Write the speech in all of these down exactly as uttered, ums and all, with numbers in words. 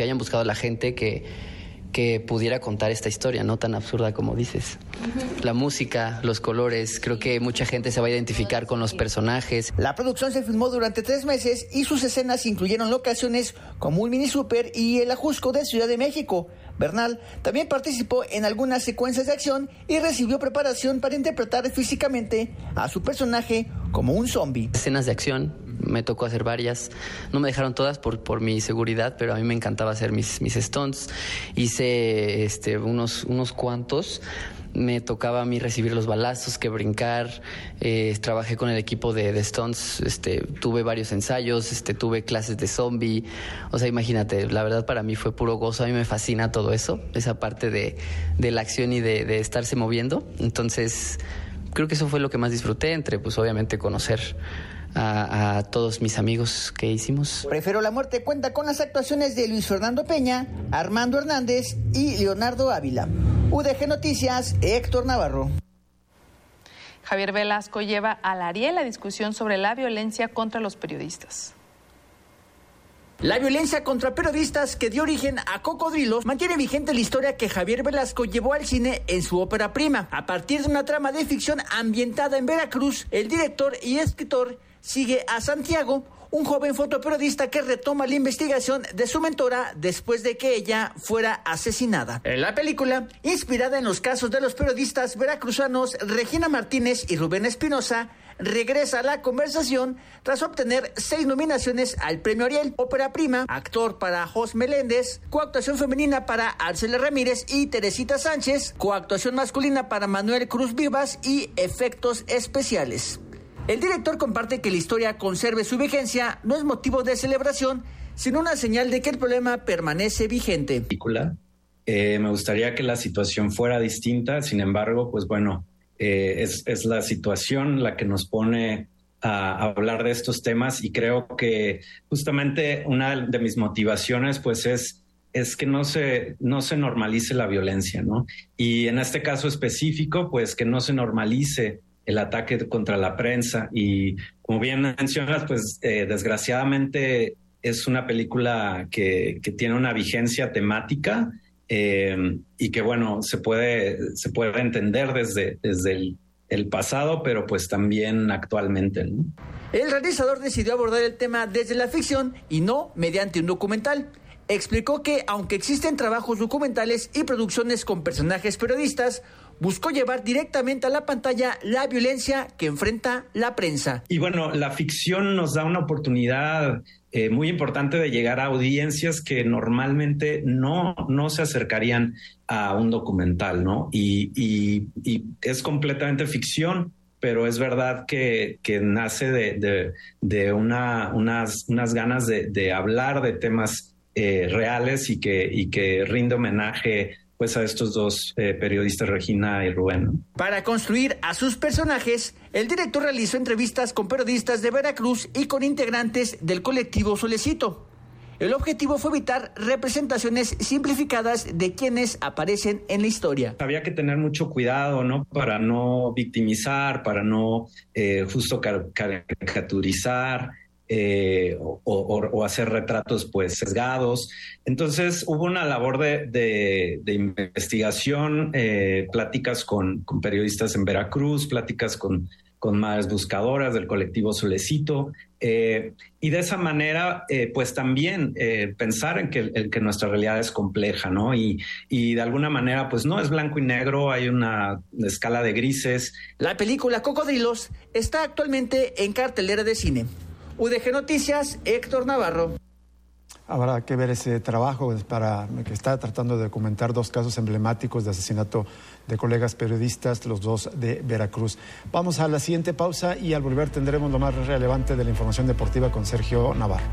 que hayan buscado a la gente que, que pudiera contar esta historia, no tan absurda como dices. Uh-huh. La música, los colores, creo que mucha gente se va a identificar con los personajes. La producción se filmó durante tres meses y sus escenas incluyeron locaciones como un mini súper y el Ajusco de Ciudad de México. Bernal también participó en algunas secuencias de acción y recibió preparación para interpretar físicamente a su personaje como un zombie. Escenas de acción, me tocó hacer varias, no me dejaron todas por, por mi seguridad, pero a mí me encantaba hacer mis, mis stunts. Hice este, unos, unos cuantos. Me tocaba a mí recibir los balazos, que brincar. Eh, trabajé con el equipo de, de stunts, este, tuve varios ensayos, este, tuve clases de zombie. O sea, imagínate, la verdad para mí fue puro gozo. A mí me fascina todo eso, esa parte de, de la acción y de, de estarse moviendo. Entonces, creo que eso fue lo que más disfruté, entre, pues, obviamente, conocer A, a todos mis amigos que hicimos. Prefiero la muerte cuenta con las actuaciones de Luis Fernando Peña, Armando Hernández y Leonardo Ávila. U D G Noticias, Héctor Navarro. Javier Velasco lleva al Ariel la discusión sobre la violencia contra los periodistas. La violencia contra periodistas que dio origen a Cocodrilos mantiene vigente la historia que Javier Velasco llevó al cine en su ópera prima. A partir de una trama de ficción ambientada en Veracruz, el director y escritor sigue a Santiago, un joven fotoperiodista que retoma la investigación de su mentora después de que ella fuera asesinada. En la película, inspirada en los casos de los periodistas veracruzanos Regina Martínez y Rubén Espinosa, regresa a la conversación tras obtener seis nominaciones al Premio Ariel. Ópera prima, actor para Jos Meléndez, coactuación femenina para Arcela Ramírez y Teresita Sánchez, coactuación masculina para Manuel Cruz Vivas y efectos especiales. El director comparte que la historia conserve su vigencia no es motivo de celebración, sino una señal de que el problema permanece vigente. Eh, me gustaría que la situación fuera distinta, sin embargo, pues bueno, eh, es, es la situación la que nos pone a, a hablar de estos temas, y creo que justamente una de mis motivaciones pues es, es que no se, no se normalice la violencia, ¿no? Y en este caso específico, pues que no se normalice el ataque contra la prensa. Y como bien mencionas, pues eh, desgraciadamente es una película que, que tiene una vigencia temática eh, y que bueno, se puede, se puede entender desde, desde el, el pasado, pero pues también actualmente, ¿no? El realizador decidió abordar el tema desde la ficción y no mediante un documental. Explicó que aunque existen trabajos documentales y producciones con personajes periodistas, buscó llevar directamente a la pantalla la violencia que enfrenta la prensa. Y bueno, la ficción nos da una oportunidad eh, muy importante de llegar a audiencias que normalmente no, no se acercarían a un documental, ¿no? Y, y, y es completamente ficción, pero es verdad que, que nace de, de, de una, unas, unas ganas de, de hablar de temas eh, reales y que, y que rinde homenaje pues a estos dos eh, periodistas, Regina y Rubén, ¿no? Para construir a sus personajes, el director realizó entrevistas con periodistas de Veracruz y con integrantes del colectivo Solecito. El objetivo fue evitar representaciones simplificadas de quienes aparecen en la historia. Había que tener mucho cuidado, ¿no? Para no victimizar, para no eh, justo car- caricaturizar. Eh, o, o, o hacer retratos pues sesgados. Entonces hubo una labor de, de, de investigación, eh, pláticas con, con periodistas en Veracruz, pláticas con, con madres buscadoras del colectivo Solecito, eh, y de esa manera eh, pues también eh, pensar en que, en que nuestra realidad es compleja, ¿no? Y, y de alguna manera pues no es blanco y negro, hay una escala de grises. La película Cocodrilos está actualmente en cartelera de cine. U D G Noticias, Héctor Navarro. Habrá que ver ese trabajo para que está tratando de documentar dos casos emblemáticos de asesinato de colegas periodistas, los dos de Veracruz. Vamos a la siguiente pausa y al volver tendremos lo más relevante de la información deportiva con Sergio Navarro.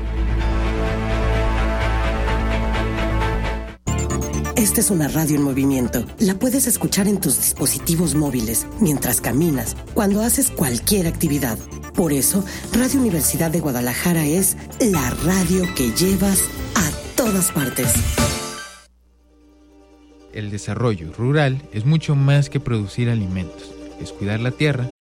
Esta es una radio en movimiento. La puedes escuchar en tus dispositivos móviles, mientras caminas, cuando haces cualquier actividad. Por eso, Radio Universidad de Guadalajara es la radio que llevas a todas partes. El desarrollo rural es mucho más que producir alimentos. Es cuidar la tierra